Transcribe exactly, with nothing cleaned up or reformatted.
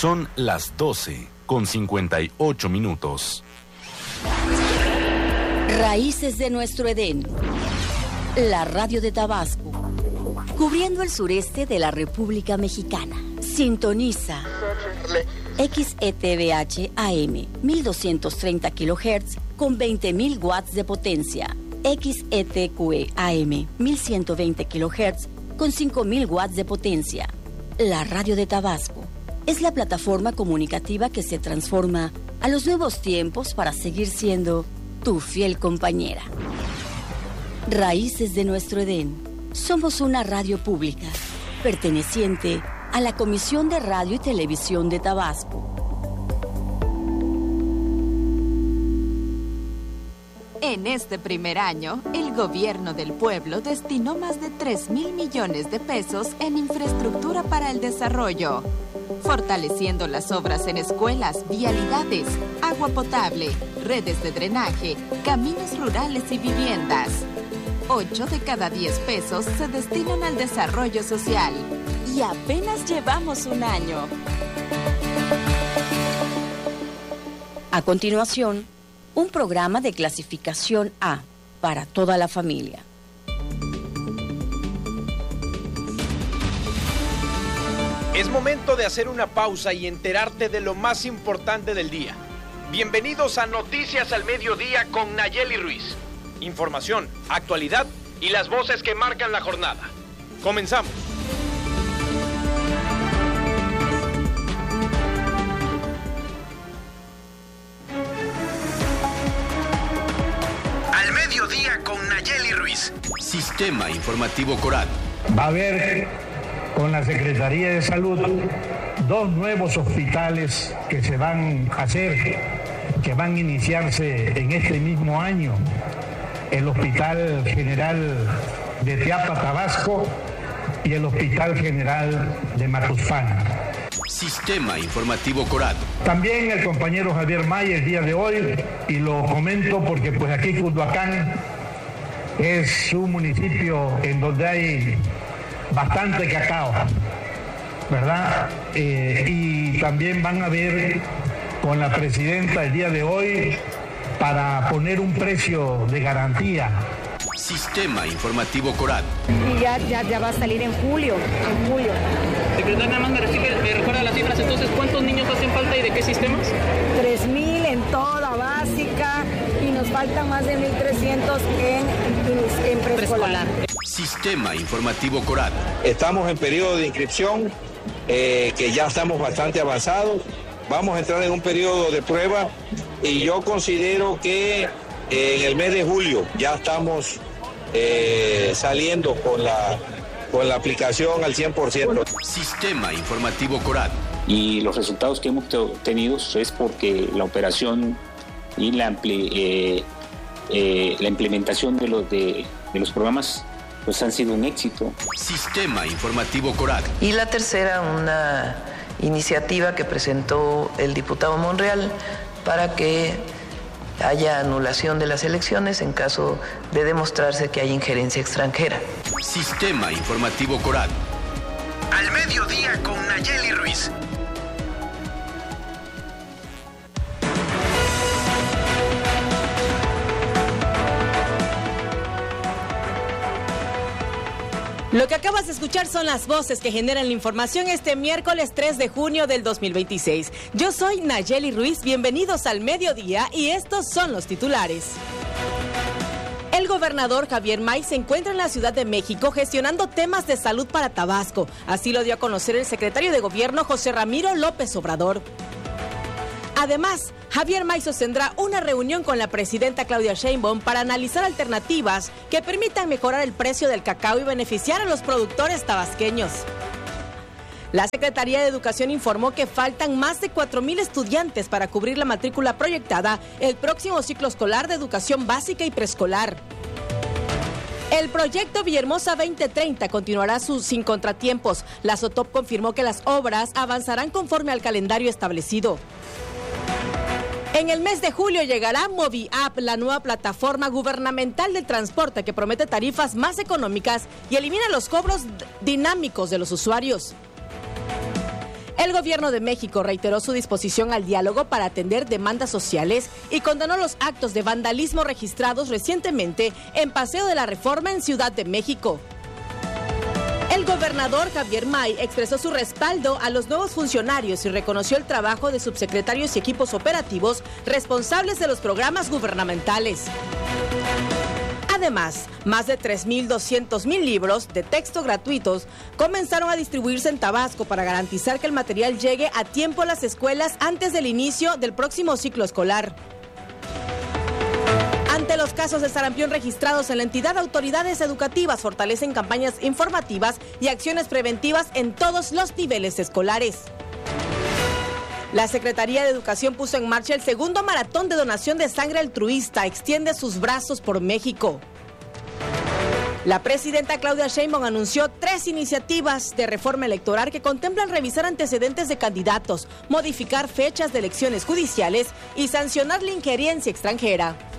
Son las doce con cincuenta y ocho minutos. Raíces de nuestro Edén. La radio de Tabasco, cubriendo el sureste de la República Mexicana. Sintoniza X E T V H A M mil doscientos treinta kilohertz con veinte mil watts de potencia. X E T Q E A M mil ciento veinte kilohertz con cinco mil watts de potencia. La radio de Tabasco es la plataforma comunicativa que se transforma a los nuevos tiempos para seguir siendo tu fiel compañera. Raíces de nuestro Edén. Somos una radio pública perteneciente a la Comisión de Radio y Televisión de Tabasco. En este primer año, el gobierno del pueblo destinó más de tres mil millones de pesos en infraestructura para el desarrollo, fortaleciendo las obras en escuelas, vialidades, agua potable, redes de drenaje, caminos rurales y viviendas. Ocho de cada diez pesos se destinan al desarrollo social. Y apenas llevamos un año. A continuación, un programa de clasificación A para toda la familia. Es momento de hacer una pausa y enterarte de lo más importante del día. Bienvenidos a Noticias al Mediodía con Nayeli Ruiz. Información, actualidad y las voces que marcan la jornada. Comenzamos. Al Mediodía con Nayeli Ruiz. Sistema Informativo Coral. Va a haber con la Secretaría de Salud dos nuevos hospitales que se van a hacer, que van a iniciarse en este mismo año. El Hospital General de Teapa, Tabasco, y el Hospital General de Macuspana. Sistema Informativo Coral. También el compañero Javier May el día de hoy, y lo comento porque pues aquí Culhuacán es un municipio en donde hay bastante cacao, ¿verdad? Eh, y también van a ver con la presidenta el día de hoy para poner un precio de garantía. Sistema Informativo Coral. Y ya, ya, ya va a salir en julio, en julio. Secretaria, nada más me, recibe, me recuerda las cifras, entonces, ¿cuántos niños hacen falta y de qué sistemas? tres mil en toda básica y nos faltan más de mil trescientos en, en preescolar. Sistema Informativo Coral. Estamos en periodo de inscripción, eh, que ya estamos bastante avanzados. Vamos a entrar en un periodo de prueba y yo considero que eh, en el mes de julio ya estamos eh, saliendo con la, con la aplicación al cien por ciento. Sistema Informativo Coral. Y los resultados que hemos obtenido es porque la operación y la, ampli, eh, eh, la implementación de los, de, de los programas pues han sido un éxito. Sistema Informativo Coral. Y la tercera, una iniciativa que presentó el diputado Monreal para que haya anulación de las elecciones en caso de demostrarse que hay injerencia extranjera. Sistema Informativo Coral. Al Mediodía con Nayeli Ruiz. Lo que acabas de escuchar son las voces que generan la información este miércoles tres de junio del dos mil veintiséis. Yo soy Nayeli Ruiz, bienvenidos al Mediodía y estos son los titulares. El gobernador Javier May se encuentra en la Ciudad de México gestionando temas de salud para Tabasco. Así lo dio a conocer el secretario de Gobierno José Ramiro López Obrador. Además, Javier May sostendrá una reunión con la presidenta Claudia Sheinbaum para analizar alternativas que permitan mejorar el precio del cacao y beneficiar a los productores tabasqueños. La Secretaría de Educación informó que faltan más de cuatro mil estudiantes para cubrir la matrícula proyectada el próximo ciclo escolar de educación básica y preescolar. El proyecto Villahermosa veinte treinta continuará sus, sin contratiempos. La SOTOP confirmó que las obras avanzarán conforme al calendario establecido. En el mes de julio llegará MoviApp, la nueva plataforma gubernamental de transporte que promete tarifas más económicas y elimina los cobros dinámicos de los usuarios. El gobierno de México reiteró su disposición al diálogo para atender demandas sociales y condenó los actos de vandalismo registrados recientemente en Paseo de la Reforma en Ciudad de México. El gobernador Javier May expresó su respaldo a los nuevos funcionarios y reconoció el trabajo de subsecretarios y equipos operativos responsables de los programas gubernamentales. Además, más de tres millones doscientos mil libros de texto gratuitos comenzaron a distribuirse en Tabasco para garantizar que el material llegue a tiempo a las escuelas antes del inicio del próximo ciclo escolar. Ante los casos de sarampión registrados en la entidad, autoridades educativas fortalecen campañas informativas y acciones preventivas en todos los niveles escolares. La Secretaría de Educación puso en marcha el segundo maratón de donación de sangre altruista. Extiende sus brazos por México. La presidenta Claudia Sheinbaum anunció tres iniciativas de reforma electoral que contemplan revisar antecedentes de candidatos, modificar fechas de elecciones judiciales y sancionar la injerencia extranjera.